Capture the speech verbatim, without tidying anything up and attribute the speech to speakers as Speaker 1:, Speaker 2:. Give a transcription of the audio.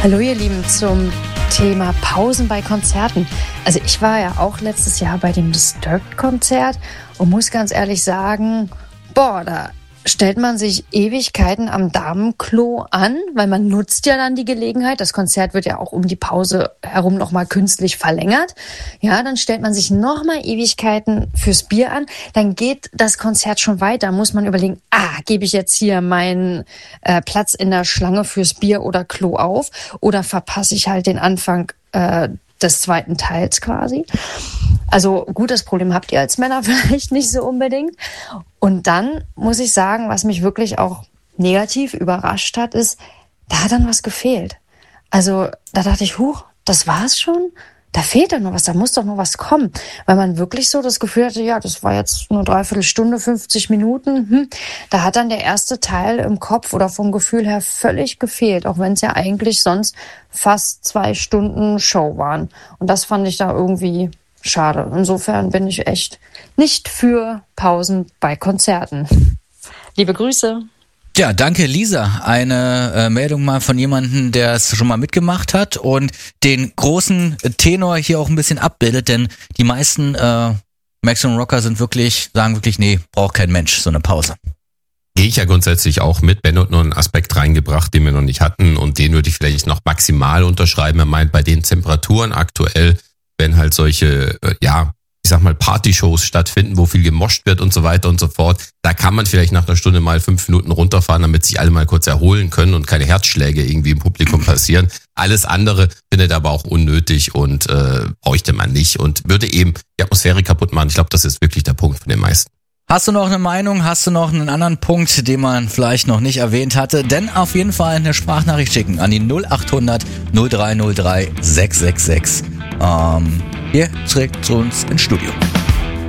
Speaker 1: Hallo ihr Lieben, zum Thema Pausen bei Konzerten. Also ich war ja auch letztes Jahr bei dem Disturbed-Konzert und muss ganz ehrlich sagen, boah, da stellt man sich Ewigkeiten am Damenklo an, weil man nutzt ja dann die Gelegenheit. Das Konzert wird ja auch um die Pause herum nochmal künstlich verlängert. Ja, dann stellt man sich nochmal Ewigkeiten fürs Bier an. Dann geht das Konzert schon weiter. Muss man überlegen, ah, gebe ich jetzt hier meinen äh, Platz in der Schlange fürs Bier oder Klo auf? Oder verpasse ich halt den Anfang äh, des zweiten Teils quasi? Also gut, das Problem habt ihr als Männer vielleicht nicht so unbedingt. Und dann muss ich sagen, was mich wirklich auch negativ überrascht hat, ist, da hat dann was gefehlt. Also da dachte ich, huch, das war's schon? Da fehlt doch noch was, da muss doch noch was kommen. Weil man wirklich so das Gefühl hatte, ja, das war jetzt nur dreiviertel Stunde, fünfzig Minuten. Hm. Da hat dann der erste Teil im Kopf oder vom Gefühl her völlig gefehlt, auch wenn es ja eigentlich sonst fast zwei Stunden Show waren. Und das fand ich da irgendwie schade. Insofern bin ich echt nicht für Pausen bei Konzerten. Liebe Grüße.
Speaker 2: Ja, danke Lisa. Eine äh, Meldung mal von jemandem, der es schon mal mitgemacht hat und den großen Tenor hier auch ein bisschen abbildet, denn die meisten äh, Maximum Rocker sind wirklich, sagen wirklich, nee, braucht kein Mensch so eine Pause.
Speaker 3: Gehe ich ja grundsätzlich auch mit. Ben hat noch einen Aspekt reingebracht, den wir noch nicht hatten und den würde ich vielleicht noch maximal unterschreiben. Er meint, bei den Temperaturen aktuell, wenn halt solche, äh, ja, ich sag mal, Partyshows stattfinden, wo viel gemoscht wird und so weiter und so fort, da kann man vielleicht nach einer Stunde mal fünf Minuten runterfahren, damit sich alle mal kurz erholen können und keine Herzschläge irgendwie im Publikum passieren. Alles andere findet aber auch unnötig und äh, bräuchte man nicht und würde eben die Atmosphäre kaputt machen. Ich glaube, das ist wirklich der Punkt von den meisten.
Speaker 2: Hast du noch eine Meinung? Hast du noch einen anderen Punkt, den man vielleicht noch nicht erwähnt hatte? Denn auf jeden Fall eine Sprachnachricht schicken an die null acht hundert null drei null drei sechs sechs sechs. Ähm, hier direkt zu uns ins Studio.